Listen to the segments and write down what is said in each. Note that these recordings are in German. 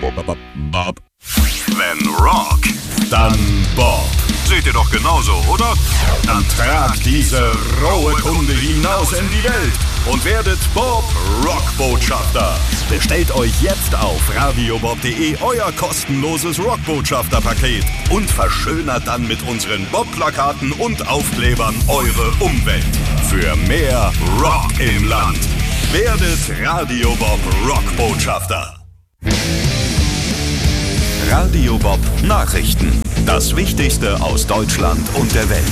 Bob. Wenn Rock, dann Bob. Seht ihr doch genauso, oder? Dann tragt diese rohe Kunde hinaus in die Welt und werdet Bob Rockbotschafter. Bestellt euch jetzt auf radiobob.de euer kostenloses Rockbotschafter-Paket und verschönert dann mit unseren Bob-Plakaten und Aufklebern eure Umwelt. Für mehr Rock im Land. Werdet Radio Bob Rockbotschafter. Radio Bob Nachrichten. Das Wichtigste aus Deutschland und der Welt.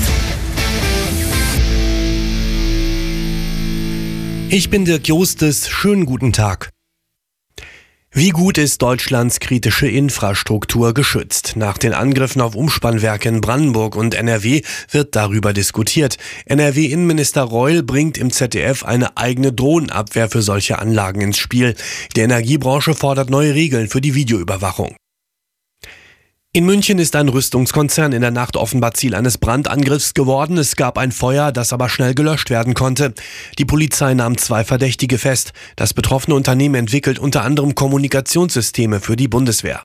Ich bin Dirk Jostes. Schönen guten Tag. Wie gut ist Deutschlands kritische Infrastruktur geschützt? Nach den Angriffen auf Umspannwerke in Brandenburg und NRW wird darüber diskutiert. NRW-Innenminister Reul bringt im ZDF eine eigene Drohnenabwehr für solche Anlagen ins Spiel. Die Energiebranche fordert neue Regeln für die Videoüberwachung. In München ist ein Rüstungskonzern in der Nacht offenbar Ziel eines Brandangriffs geworden. Es gab ein Feuer, das aber schnell gelöscht werden konnte. Die Polizei nahm 2 Verdächtige fest. Das betroffene Unternehmen entwickelt unter anderem Kommunikationssysteme für die Bundeswehr.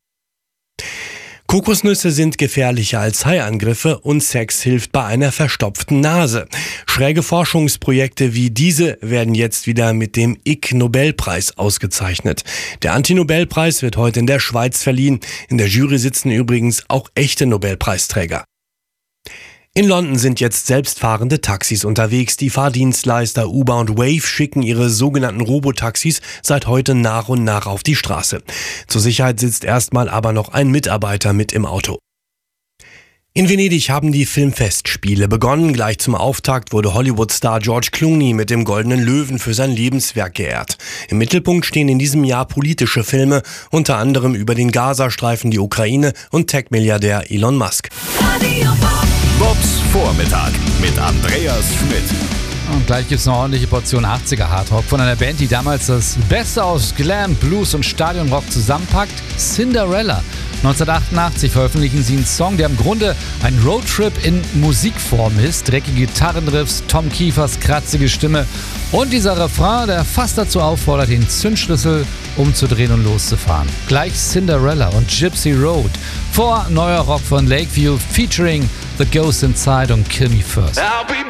Kokosnüsse sind gefährlicher als Haiangriffe und Sex hilft bei einer verstopften Nase. Schräge Forschungsprojekte wie diese werden jetzt wieder mit dem Ig-Nobelpreis ausgezeichnet. Der Anti-Nobelpreis wird heute in der Schweiz verliehen. In der Jury sitzen übrigens auch echte Nobelpreisträger. In London sind jetzt selbstfahrende Taxis unterwegs. Die Fahrdienstleister Uber und Wave schicken ihre sogenannten Robotaxis seit heute nach und nach auf die Straße. Zur Sicherheit sitzt erstmal aber noch ein Mitarbeiter mit im Auto. In Venedig haben die Filmfestspiele begonnen. Gleich zum Auftakt wurde Hollywood-Star George Clooney mit dem Goldenen Löwen für sein Lebenswerk geehrt. Im Mittelpunkt stehen in diesem Jahr politische Filme, unter anderem über den Gazastreifen, die Ukraine und Tech-Milliardär Elon Musk. Bobs Vormittag mit Andreas Schmidt. Und gleich gibt's eine ordentliche Portion 80er Hardrock von einer Band, die damals das Beste aus Glam, Blues und Stadionrock zusammenpackt, Cinderella. 1988 veröffentlichen sie einen Song, der im Grunde ein Roadtrip in Musikform ist. Dreckige Gitarrenriffs, Tom Kiefers kratzige Stimme und dieser Refrain, der fast dazu auffordert, den Zündschlüssel umzudrehen und loszufahren. Gleich Cinderella und Gypsy Road. Vor neuer Rock von Lakeview featuring The Ghost Inside und Kill Me First. I'll be